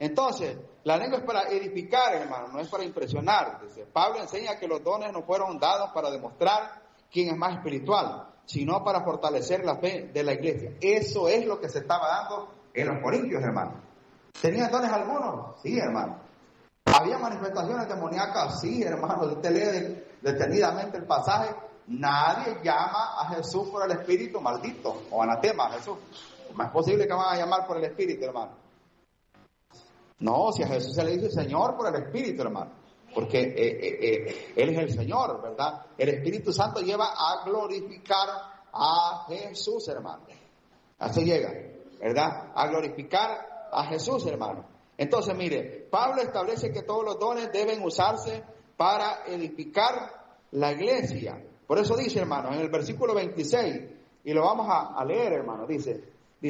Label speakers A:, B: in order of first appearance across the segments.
A: Entonces, la lengua es para edificar, hermano, no es para impresionar. Dice, Pablo enseña que los dones no fueron dados para demostrar quién es más espiritual, sino para fortalecer la fe de la iglesia. Eso es lo que se estaba dando en los corintios, hermano. ¿Tenían dones algunos? Sí, hermano. ¿Había manifestaciones demoníacas? Sí, hermano. Usted lee detenidamente el pasaje. Nadie llama a Jesús por el Espíritu maldito o anatema a Jesús. ¿Cómo es posible que van a llamar por el Espíritu, hermano? No, si a Jesús se le dice Señor por el Espíritu, hermano, porque Él es el Señor, ¿verdad? El Espíritu Santo lleva a glorificar a Jesús, hermano. Así llega, ¿verdad? A glorificar a Jesús, hermano. Entonces, mire, Pablo establece que todos los dones deben usarse para edificar la iglesia. Por eso dice, hermano, en el versículo 26, y lo vamos a leer, hermano, dice,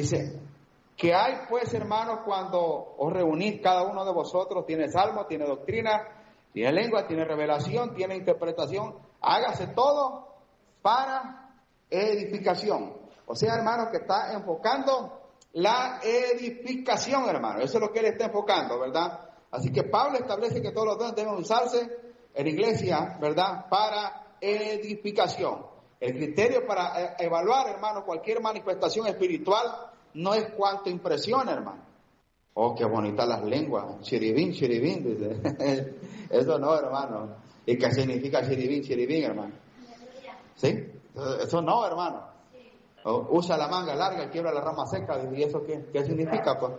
A: que hay pues, hermanos, cuando os reunís, cada uno de vosotros tiene salmo, tiene doctrina, tiene lengua, tiene revelación, tiene interpretación, hágase todo para edificación. O sea, hermano, que está enfocando la edificación, hermano. Eso es lo que él está enfocando, ¿verdad? Así que Pablo establece que todos los dones deben usarse en la iglesia, ¿verdad? Para edificación. El criterio para evaluar, hermano, cualquier manifestación espiritual no es cuánto impresiona, hermano. Oh, qué bonitas las lenguas. Chiribín, dice. Eso no, hermano. ¿Y qué significa chiribín, hermano? ¿Sí? Eso no, hermano. Oh, usa la manga larga y quiebra la rama seca. ¿Y eso qué significa, pues?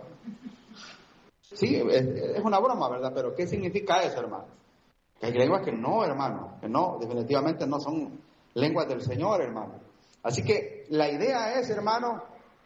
A: Sí, es una broma, ¿verdad? Pero ¿qué significa eso, hermano? Que hay lenguas que no, hermano. Que no, definitivamente no son lenguas del Señor, hermano. Así que la idea es, hermano,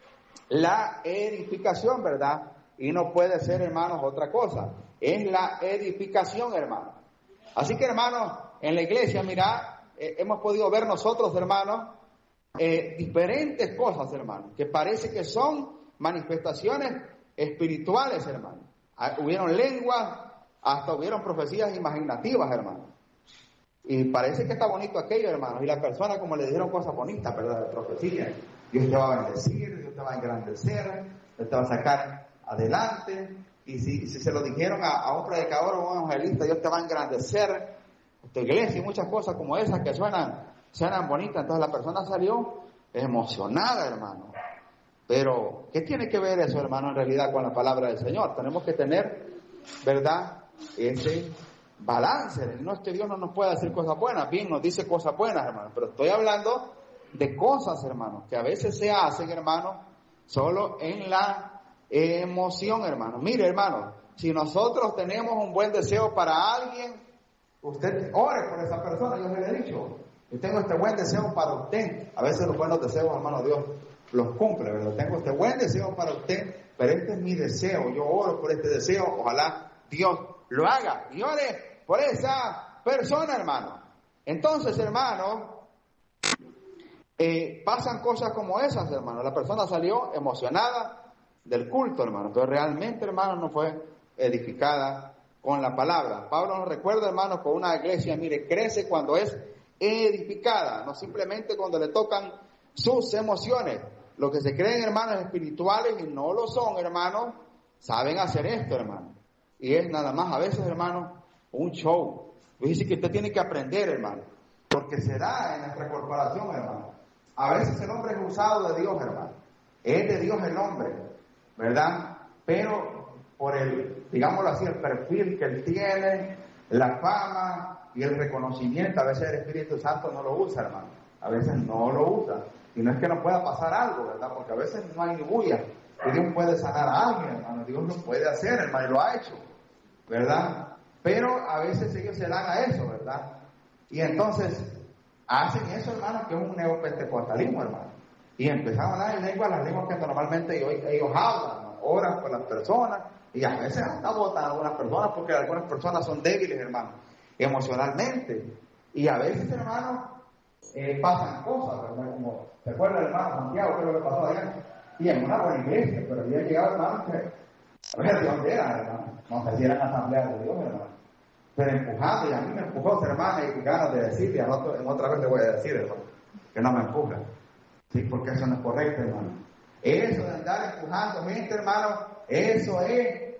A: la edificación, ¿verdad? Y no puede ser, hermanos, otra cosa. Es la edificación, hermano. Así que, hermanos, en la iglesia, mira, hemos podido ver nosotros, hermanos, diferentes cosas, hermanos, que parece que son manifestaciones espirituales, hermanos. Hubieron lenguas, hasta hubieron profecías imaginativas, hermanos. Y parece que está bonito aquello, hermanos. Y la persona, como le dijeron cosas bonitas, ¿verdad? De profecía. Dios te va a bendecir, Dios te va a engrandecer, Dios te va a sacar adelante. Y si se lo dijeron a un predicador o un evangelista, Dios te va a engrandecer, tu iglesia y muchas cosas como esas que suenan bonitas. Entonces la persona salió emocionada, hermano. Pero, ¿qué tiene que ver eso, hermano, en realidad con la palabra del Señor? Tenemos que tener, ¿verdad?, ese balance. No es que Dios no nos pueda decir cosas buenas, bien, nos dice cosas buenas, hermano, pero estoy hablando de cosas, hermano, que a veces se hacen, hermano, solo en la emoción, hermano. Mire, hermano, si nosotros tenemos un buen deseo para alguien, usted ore por esa persona. Yo le he dicho, yo tengo este buen deseo para usted. A veces los buenos deseos, hermano, Dios los cumple, ¿verdad? Tengo este buen deseo para usted, pero este es mi deseo. Yo oro por este deseo, ojalá Dios lo haga. Y ore por esa persona, hermano. Entonces, hermano, pasan cosas como esas, hermano. La persona salió emocionada del culto, hermano, pero realmente, hermano, no fue edificada con la palabra. Pablo nos recuerda, hermano, que una iglesia, mire, crece cuando es edificada, no simplemente cuando le tocan sus emociones. Los que se creen, hermanos, espirituales y no lo son, hermanos, saben hacer esto, hermano. Y es nada más, a veces, hermano, un show. Dice que usted tiene que aprender, hermano, porque se da en nuestra corporación, hermano. A veces el hombre es usado de Dios, hermano. Es de Dios el hombre, ¿verdad? Pero por el, digámoslo así, el perfil que él tiene, la fama y el reconocimiento, a veces el Espíritu Santo no lo usa, hermano. A veces no lo usa. Y no es que no pueda pasar algo, ¿verdad? Porque a veces no hay ni bulla. Y Dios puede sanar a alguien, hermano. Dios lo puede hacer, hermano, y lo ha hecho, ¿verdad? Pero a veces ellos se dan a eso, ¿verdad? Y entonces hacen eso, hermano, que es un neopentecostalismo, hermano. Y empezaron a hablar en lengua, las lenguas que normalmente ellos hablan, ¿no? Oran por las personas, y a veces hasta votan a algunas personas, porque algunas personas son débiles, hermano, emocionalmente. Y a veces, hermano, pasan cosas, ¿verdad? Como, ¿se acuerda el hermano Santiago, qué es lo que pasó allá? Y en una buena iglesia, pero había llegado, hermano, que, a ver, ¿de dónde eran, hermano? No sé si eran asambleas de Dios, hermano. Pero empujando, y a mí me empujó ese hermano, y ganas de decirle, en otra vez le voy a decir, hermano, que no me empuja. Sí, porque eso no es correcto, hermano. Eso de andar empujando gente, hermano, eso es